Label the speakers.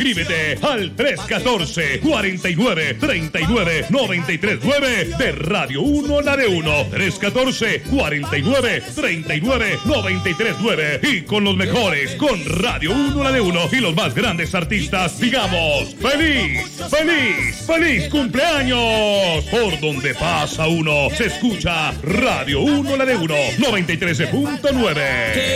Speaker 1: Escríbete al 314-49-39-93-9 de Radio 1 La de 1. 314-49-39-93-9. Y con los mejores, con Radio 1 La de 1 y los más grandes artistas, digamos, ¡feliz, feliz, feliz cumpleaños! Por donde pasa uno, se escucha Radio 1 La de 1, 93.9.